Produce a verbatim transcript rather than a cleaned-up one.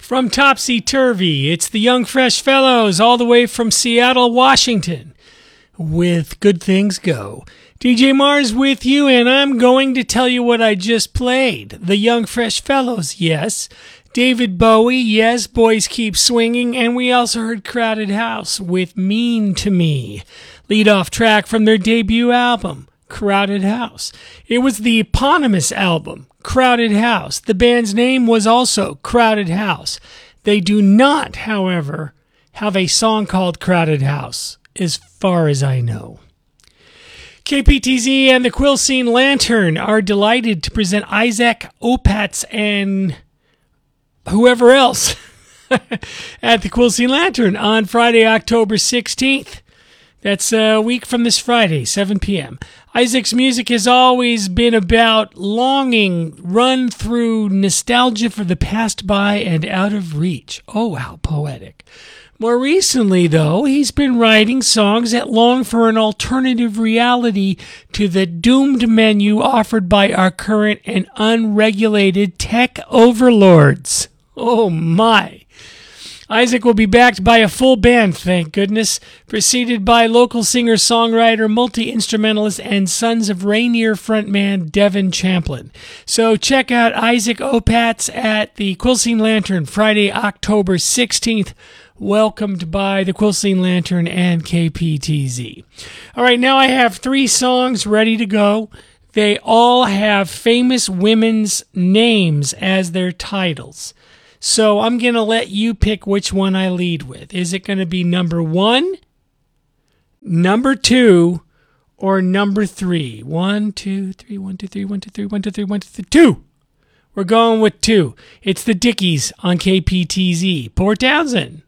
From Topsy Turvy, it's the Young Fresh Fellows all the way from Seattle, Washington, with Good Things Go. D J Mars with you, and I'm going to tell you what I just played. The Young Fresh Fellows, yes. David Bowie, yes, Boys Keep Swinging, and we also heard Crowded House with Mean to Me, lead-off track from their debut album, Crowded House. It was the eponymous album, Crowded House. The band's name was also Crowded House. They do not, however, have a song called Crowded House, as far as I know. K P T Z and the Quilcene Lantern are delighted to present Isaac Opatz and whoever else at the Quilcene Lantern on Friday, October sixteenth. That's a week from this Friday, seven p.m. Isaac's music has always been about longing, run through nostalgia for the past by and out of reach. Oh, how poetic. More recently, though, he's been writing songs that long for an alternative reality to the doomed menu offered by our current and unregulated tech overlords. Oh, my. Isaac will be backed by a full band, thank goodness, preceded by local singer-songwriter, multi-instrumentalist, and Sons of Rainier frontman Devin Champlin. So check out Isaac Opatz at the Quilcene Lantern Friday, October sixteenth, welcomed by the Quilcene Lantern and K P T Z. All right, now I have three songs ready to go. They all have famous women's names as their titles. So I'm going to let you pick which one I lead with. Is it going to be number one, number two, or number three? One, two, three, one, two, three, one, two, three, one, two, three, one, two, three, two. We're going with two. It's the Dickies on K P T Z. Port Townsend.